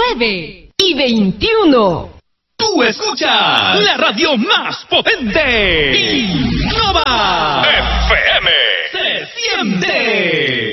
9:21. Tú escuchas la radio más potente. Innova FM. Se siente.